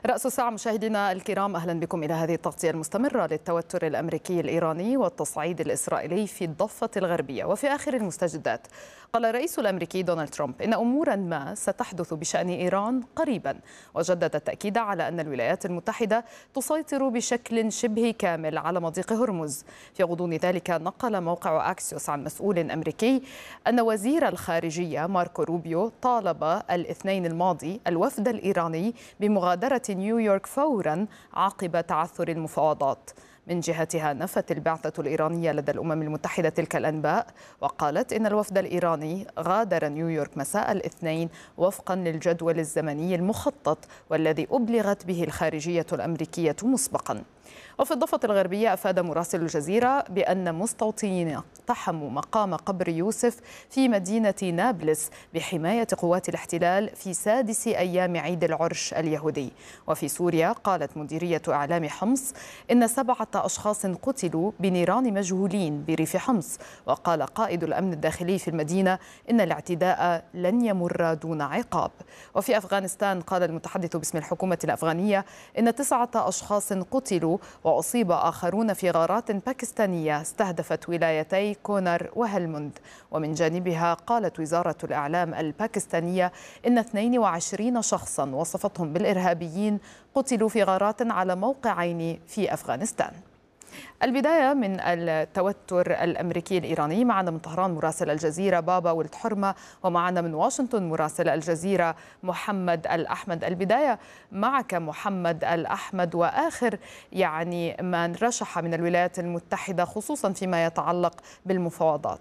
رأس الساعة مشاهدينا الكرام، أهلا بكم إلى هذه التغطية المستمرة للتوتر الأمريكي الإيراني والتصعيد الإسرائيلي في الضفة الغربية. وفي آخر المستجدات قال الرئيس الأمريكي دونالد ترامب إن أمورا ما ستحدث بشأن إيران قريبا، وجدد التأكيد على أن الولايات المتحدة تسيطر بشكل شبه كامل على مضيق هرمز. في غضون ذلك نقل موقع أكسيوس عن مسؤول أمريكي أن وزير الخارجية ماركو روبيو طالب الاثنين الماضي الوفد الإيراني بمغادرة نيويورك فورا عقب تعثر المفاوضات. من جهتها نفت البعثة الإيرانية لدى الأمم المتحدة تلك الأنباء، وقالت إن الوفد الإيراني غادر نيويورك مساء الاثنين وفقا للجدول الزمني المخطط والذي أبلغت به الخارجية الأمريكية مسبقا. وفي الضفة الغربية أفاد مراسل الجزيرة بأن مستوطنين اقتحموا مقام قبر يوسف في مدينة نابلس بحماية قوات الاحتلال في سادس أيام عيد العرش اليهودي. وفي سوريا قالت مديرية إعلام حمص إن 7 أشخاص قتلوا بنيران مجهولين بريف حمص. وقال قائد الأمن الداخلي في المدينة إن الاعتداء لن يمر دون عقاب. وفي أفغانستان قال المتحدث باسم الحكومة الأفغانية إن 9 أشخاص قتلوا وأصيب آخرون في غارات باكستانية استهدفت ولايتي كونر وهلمند. ومن جانبها قالت وزارة الإعلام الباكستانية إن 22 شخصا وصفتهم بالإرهابيين قتلوا في غارات على موقعين في أفغانستان. البداية من التوتر الأمريكي الإيراني. معنا من طهران مراسل الجزيرة بابا ولد حرمة، ومعنا من واشنطن مراسل الجزيرة محمد الأحمد. البداية معك محمد الأحمد، وآخر ما رشح من الولايات المتحدة خصوصا فيما يتعلق بالمفاوضات.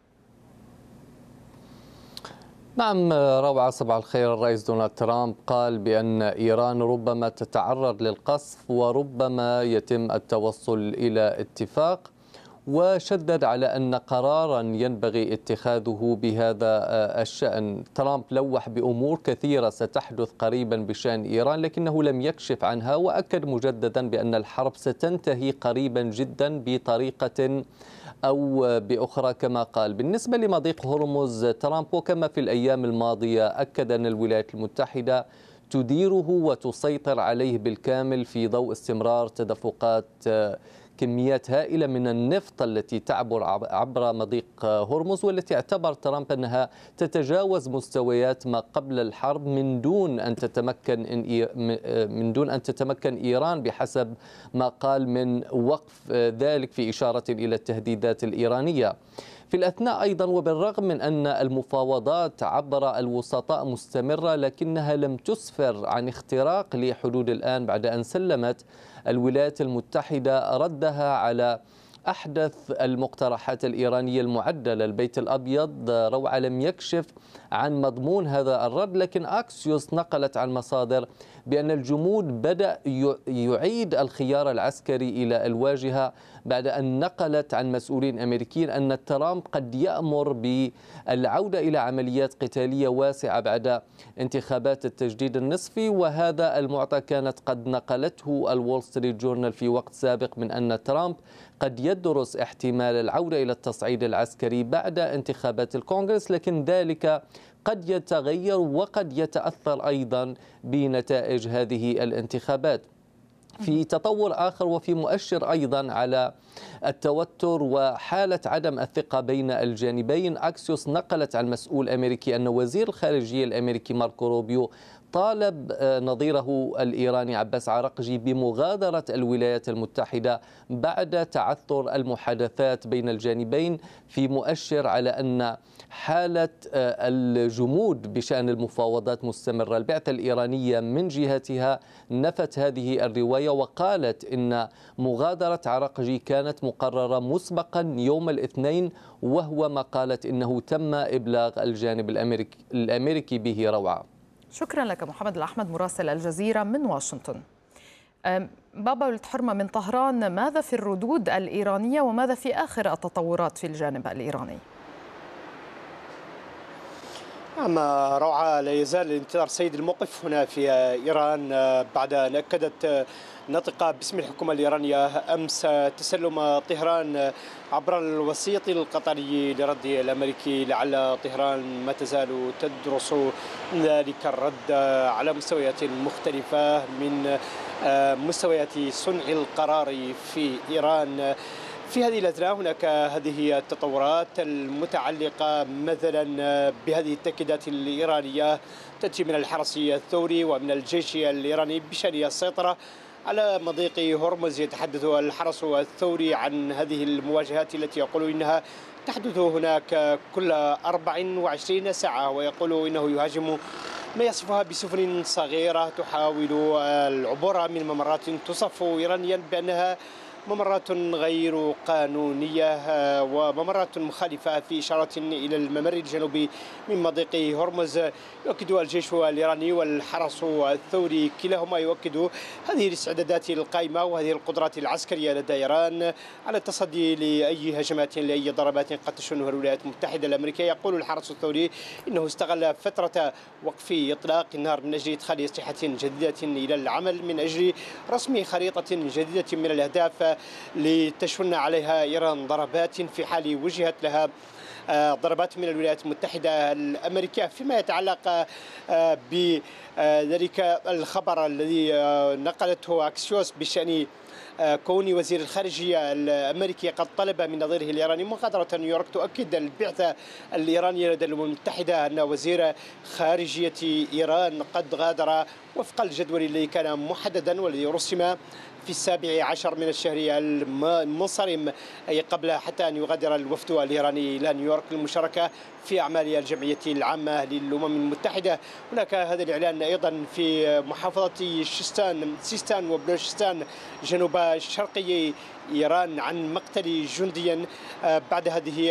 نعم روعة، صباح الخير. الرئيس دونالد ترامب قال بأن إيران ربما تتعرض للقصف وربما يتم التوصل إلى اتفاق، وشدد على أن قرارا ينبغي اتخاذه بهذا الشأن. ترامب لوح بأمور كثيرة ستحدث قريبا بشأن إيران لكنه لم يكشف عنها، وأكد مجددا بأن الحرب ستنتهي قريبا جدا بطريقة أو بأخرى كما قال. بالنسبة لمضيق هرمز، ترامب وكما في الأيام الماضية أكد أن الولايات المتحدة تديره وتسيطر عليه بالكامل في ضوء استمرار تدفقات كميات هائلة من النفط التي تعبر عبر مضيق هرمز، والتي اعتبر ترامب أنها تتجاوز مستويات ما قبل الحرب من دون أن تتمكن إيران بحسب ما قال من وقف ذلك، في إشارة إلى التهديدات الإيرانية. في الأثناء أيضا وبالرغم من أن المفاوضات عبر الوسطاء مستمرة لكنها لم تسفر عن اختراق لحدود الآن، بعد أن سلمت الولايات المتحدة ردها على أحدث المقترحات الإيرانية المعدلة. البيت الأبيض روعة لم يكشف عن مضمون هذا الرد، لكن أكسيوس نقلت عن مصادر بأن الجمود بدأ يعيد الخيار العسكري إلى الواجهة، بعد أن نقلت عن مسؤولين أمريكيين أن ترامب قد يأمر بالعودة إلى عمليات قتالية واسعة بعد انتخابات التجديد النصفي. وهذا المعطى كانت قد نقلته الول ستريت جورنال في وقت سابق من أن ترامب قد يدرس احتمال العودة إلى التصعيد العسكري بعد انتخابات الكونغرس، لكن ذلك قد يتغير وقد يتأثر أيضا بنتائج هذه الانتخابات. في تطور آخر وفي مؤشر أيضا على التوتر وحالة عدم الثقة بين الجانبين، أكسيوس نقلت عن مسؤول أمريكي أن وزير الخارجية الأمريكي ماركو روبيو طالب نظيره الإيراني عباس عراقجي بمغادرة الولايات المتحدة بعد تعثر المحادثات بين الجانبين، في مؤشر على أن حالة الجمود بشأن المفاوضات مستمرة. البعثة الإيرانية من جهتها نفت هذه الرواية وقالت إن مغادرة عراقجي كانت مقررة مسبقا يوم الاثنين، وهو ما قالت إنه تم إبلاغ الجانب الأمريكي به. روعة، شكرا لك محمد الأحمد مراسل الجزيرة من واشنطن. بابا ولد حرمة من طهران، ماذا في الردود الإيرانية وماذا في آخر التطورات في الجانب الإيراني؟ نعم، روعة. لا يزال الانتظار سيد الموقف هنا في إيران بعد أن أكدت ناطقة باسم الحكومة الإيرانية أمس تسلم طهران عبر الوسيط القطري لرد الأمريكي، لعل طهران ما تزال تدرس ذلك الرد على مستويات مختلفة من مستويات صنع القرار في إيران. في هذه الأثناء هناك هذه التطورات المتعلقة مثلا بهذه التأكيدات الإيرانية تأتي من الحرس الثوري ومن الجيش الإيراني بشأن السيطرة على مضيق هرمز. يتحدث الحرس الثوري عن هذه المواجهات التي يقول إنها تحدث هناك كل 24 ساعة، ويقول إنه يهاجم ما يصفها بسفن صغيرة تحاول العبور من ممرات تصف إيرانيا بأنها ممرات غير قانونية وممرات مخالفة، في إشارة إلى الممر الجنوبي من مضيق هرمز. يؤكد الجيش الإيراني والحرس الثوري كلاهما يؤكد هذه الاستعدادات القائمة وهذه القدرات العسكرية لدى إيران على التصدي لأي هجمات لأي ضربات قد تشنها الولايات المتحدة الأمريكية. يقول الحرس الثوري إنه استغل فترة وقف إطلاق النار من أجل إدخال أسلحة جديدة إلى العمل، من أجل رسم خريطة جديدة من الأهداف لتشن عليها إيران ضربات في حال وجهت لها ضربات من الولايات المتحدة الأمريكية. فيما يتعلق بذلك الخبر الذي نقلته أكسيوس بشأن كون وزير الخارجية الأمريكي قد طلب من نظيره الإيراني مغادرة نيويورك، تؤكد البعثة الإيرانية لدى الأمم المتحدة أن وزير خارجية إيران قد غادر وفق الجدول الذي كان محددا والذي رسم في 17 من الشهر المنصرم، أي قبل حتى أن يغادر الوفد الإيراني إلى نيويورك للمشاركة في أعمال الجمعية العامة للأمم المتحدة. هناك هذا الإعلان أيضا في محافظة سيستان وبلوشستان جنوب شرقي إيران عن مقتل جندي بعد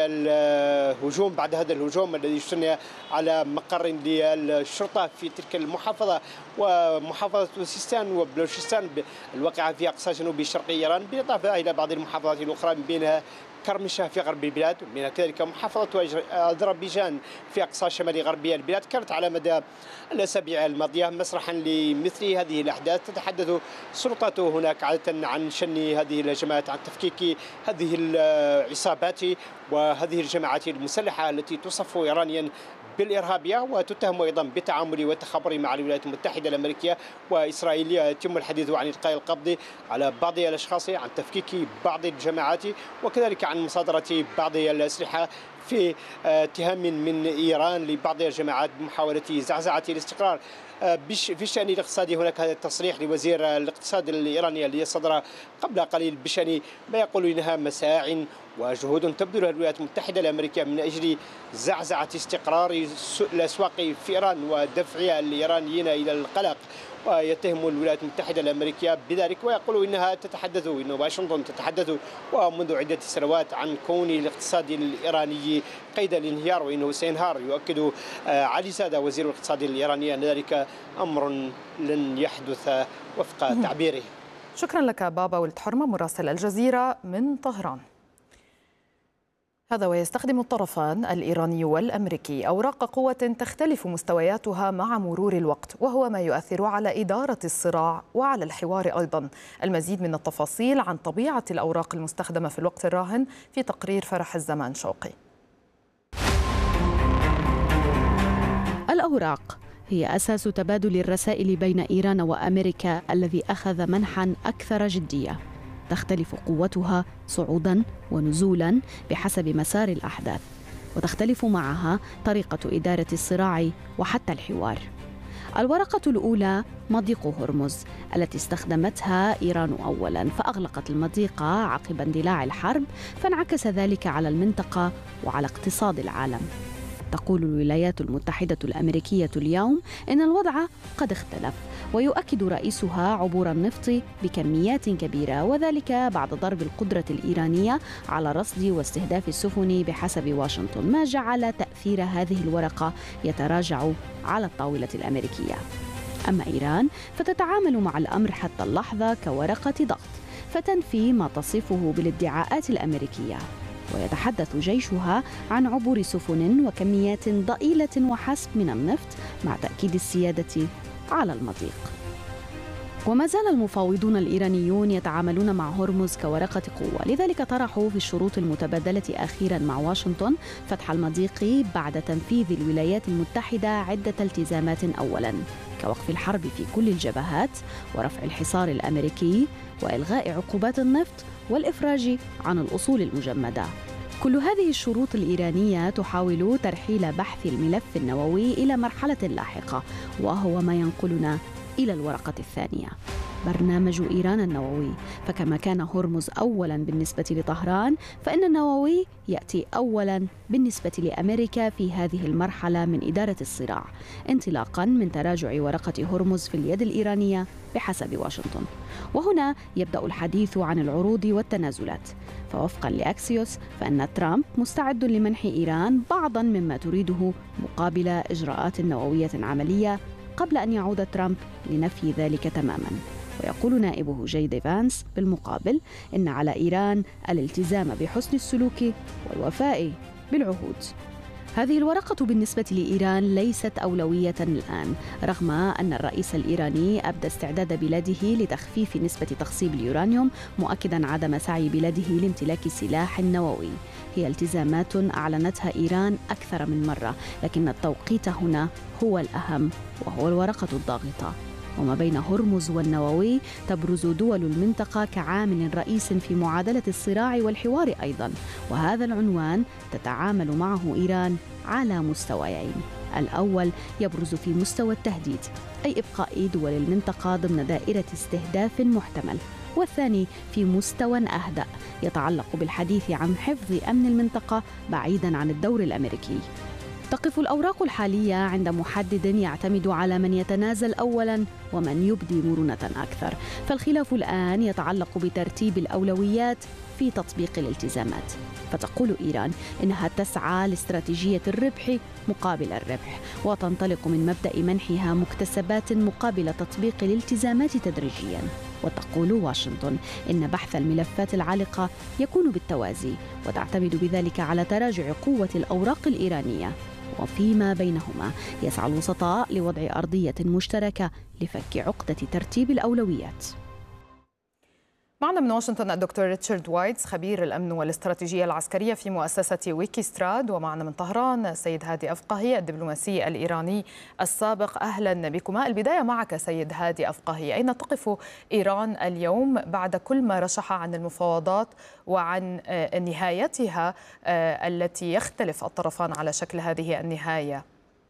هذا الهجوم الذي اشتن على مقر للشرطة في تلك المحافظة. ومحافظة سيستان وبلوشستان الواقعة في أقصى جنوب شرق إيران، بالإضافة إلى بعض المحافظات الأخرى من بينها كرمشة في غرب البلاد، ومنها كذلك محافظة أذربيجان في أقصى شمال غربي البلاد، كانت على مدى الأسابيع الماضية مسرحا لمثل هذه الأحداث. تتحدث السلطات هناك عادة عن شن هذه الهجمات، عن تفكيك هذه العصابات وهذه الجماعات المسلحة التي تصف إيرانيا بالإرهابية وتتهم أيضا بالتعامل والتخابر مع الولايات المتحدة الأمريكية وإسرائيل. يتم الحديث عن إلقاء القبض على بعض الأشخاص، عن تفكيك بعض الجماعات، وكذلك عن مصادرة بعض الأسلحة في اتهام من إيران لبعض الجماعات بمحاولة زعزعة الاستقرار. في الشأن الاقتصادي هناك هذا التصريح لوزير الاقتصاد الإيراني الذي صدر قبل قليل بشأن ما يقول إنها مساع وجهود تبذلها الولايات المتحدة الأمريكية من أجل زعزعة استقرار الأسواق في إيران ودفع الإيرانيين إلى القلق. ويتهم الولايات المتحدة الأمريكية بذلك، ويقول إنها تتحدث، إن واشنطن تتحدث ومنذ عدة سنوات عن كون الاقتصاد الإيراني قيد الانهيار وإنه سينهار. يؤكد علي زادة وزير الاقتصاد الإيراني أن ذلك أمر لن يحدث وفق تعبيره. شكرا لك بابا ولد حرمة مراسل الجزيرة من طهران. هذا ويستخدم الطرفان الإيراني والأمريكي أوراق قوة تختلف مستوياتها مع مرور الوقت، وهو ما يؤثر على إدارة الصراع وعلى الحوار أيضا. المزيد من التفاصيل عن طبيعة الأوراق المستخدمة في الوقت الراهن في تقرير فرح الزمان شوقي. الأوراق هي أساس تبادل الرسائل بين إيران وأمريكا الذي أخذ منحا أكثر جدية. تختلف قوتها صعودا ونزولا بحسب مسار الأحداث، وتختلف معها طريقة إدارة الصراع وحتى الحوار. الورقة الأولى مضيق هرمز التي استخدمتها إيران أولا، فأغلقت المضيق عقب اندلاع الحرب، فانعكس ذلك على المنطقة وعلى اقتصاد العالم. تقول الولايات المتحدة الأمريكية اليوم إن الوضع قد اختلف، ويؤكد رئيسها عبور النفط بكميات كبيرة، وذلك بعد ضرب القدرة الإيرانية على رصد واستهداف السفن بحسب واشنطن، ما جعل تأثير هذه الورقة يتراجع على الطاولة الأمريكية. أما إيران فتتعامل مع الأمر حتى اللحظة كورقة ضغط، فتنفي ما تصفه بالادعاءات الأمريكية. ويتحدث جيشها عن عبور سفن وكميات ضئيلة وحسب من النفط مع تأكيد السيادة على المضيق. وما زال المفاوضون الإيرانيون يتعاملون مع هرمز كورقة قوة، لذلك طرحوا في الشروط المتبادلة أخيرا مع واشنطن فتح المضيق بعد تنفيذ الولايات المتحدة عدة التزامات، أولا كوقف الحرب في كل الجبهات ورفع الحصار الأمريكي وإلغاء عقوبات النفط والإفراج عن الأصول المجمدة. كل هذه الشروط الإيرانية تحاول ترحيل بحث الملف النووي إلى مرحلة لاحقة، وهو ما ينقلنا إلى الورقة الثانية، برنامج إيران النووي. فكما كان هرمز أولاً بالنسبة لطهران، فإن النووي يأتي أولاً بالنسبة لأمريكا في هذه المرحلة من إدارة الصراع، انطلاقاً من تراجع ورقة هرمز في اليد الإيرانية بحسب واشنطن. وهنا يبدأ الحديث عن العروض والتنازلات. فوفقاً لأكسيوس، فإن ترامب مستعد لمنح إيران بعضاً مما تريده مقابل إجراءات نووية عملية، قبل أن يعود ترامب لنفي ذلك تماماً. ويقول نائبه جي فانس بالمقابل إن على إيران الالتزام بحسن السلوك والوفاء بالعهود. هذه الورقة بالنسبة لإيران ليست أولوية الآن، رغم أن الرئيس الإيراني أبدى استعداد بلاده لتخفيف نسبة تخصيب اليورانيوم، مؤكداً عدم سعي بلاده لامتلاك سلاح نووي. هي التزامات أعلنتها إيران أكثر من مرة، لكن التوقيت هنا هو الأهم، وهو الورقة الضاغطة. وما بين هرمز والنووي تبرز دول المنطقة كعامل رئيس في معادلة الصراع والحوار أيضاً، وهذا العنوان تتعامل معه إيران على مستويين. الأول يبرز في مستوى التهديد، أي إبقاء دول المنطقة ضمن دائرة استهداف محتمل، والثاني في مستوى أهدأ يتعلق بالحديث عن حفظ أمن المنطقة بعيداً عن الدور الأمريكي. تقف الأوراق الحالية عند محدد يعتمد على من يتنازل أولاً ومن يبدي مرونة أكثر، فالخلاف الآن يتعلق بترتيب الأولويات في تطبيق الالتزامات. فتقول إيران إنها تسعى لاستراتيجية الربح مقابل الربح، وتنطلق من مبدأ منحها مكتسبات مقابل تطبيق الالتزامات تدريجياً. وتقول واشنطن إن بحث الملفات العالقة يكون بالتوازي، وتعتمد بذلك على تراجع قوة الأوراق الإيرانية. وفيما بينهما يسعى الوسطاء لوضع أرضية مشتركة لفك عقدة ترتيب الأولويات. معنا من واشنطن الدكتور ريتشارد وايتس، خبير الأمن والاستراتيجية العسكرية في مؤسسة ويكيستراد، ومعنا من طهران السيد هادي أفقهي الدبلوماسي الإيراني السابق. أهلا بكما. البداية معك سيد هادي أفقهي، أين تقف إيران اليوم بعد كل ما رشح عن المفاوضات وعن نهايتها التي يختلف الطرفان على شكل هذه النهاية؟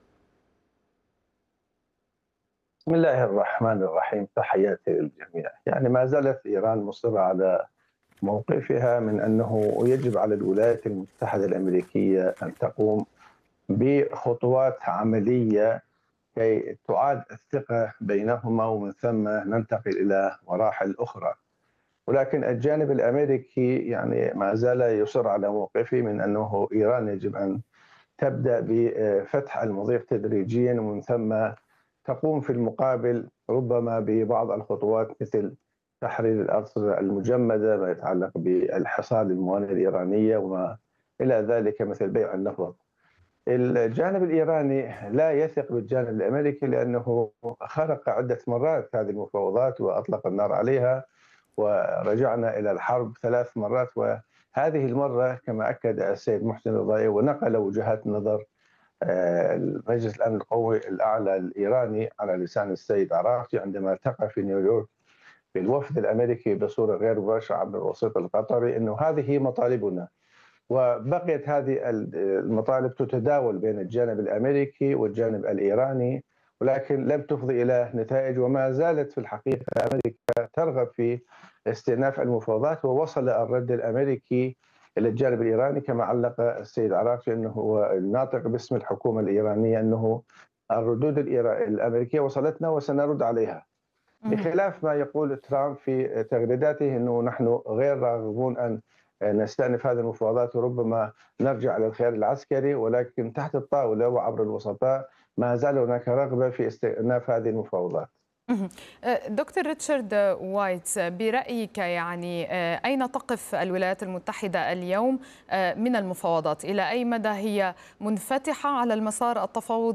بسم الله الرحمن الرحيم، تحياتي للجميع. يعني ما زالت إيران مصرة على موقفها من أنه يجب على الولايات المتحدة الأمريكية أن تقوم بخطوات عملية كي تعاد الثقة بينهما، ومن ثم ننتقل إلى مراحل أخرى. ولكن الجانب الأمريكي يعني ما زال يصر على موقفه من أنه إيران يجب أن تبدأ بفتح المضيق تدريجيا، ومن ثم تقوم في المقابل ربما ببعض الخطوات مثل تحرير الأرصدة المجمدة، ما يتعلق بالحصار للموانئ الإيرانية وما إلى ذلك مثل بيع النفط. الجانب الإيراني لا يثق بالجانب الأمريكي لأنه خرق عدة مرات هذه المفاوضات وأطلق النار عليها، ورجعنا إلى الحرب 3 مرات. وهذه المرة كما أكد السيد محسن رضاي ونقل وجهات نظر مجلس الأمن القومي الأعلى الإيراني على لسان السيد عراقجي عندما التقى في نيويورك بالوفد الأمريكي بصورة غير مباشرة عبر الوسيط القطري، أنه هذه مطالبنا. وبقيت هذه المطالب تتداول بين الجانب الأمريكي والجانب الإيراني، ولكن لم تفضي إلى نتائج. وما زالت في الحقيقة أمريكا ترغب في استئناف المفاوضات، ووصل الرد الأمريكي إلى الجانب الإيراني كما علق السيد عراقجي أنه هو الناطق باسم الحكومة الإيرانية، أنه الردود الأمريكية وصلتنا وسنرد عليها، بخلاف ما يقول ترامب في تغريداته أنه نحن غير راغبون أن نستأنف هذه المفاوضات وربما نرجع إلى الخيار العسكري، ولكن تحت الطاولة وعبر الوسطاء ما زال هناك رغبة في استئناف هذه المفاوضات. دكتور ريتشارد وايتس، برأيك يعني أين تقف الولايات المتحدة اليوم من المفاوضات؟ إلى أي مدى هي منفتحة على المسار التفاوضي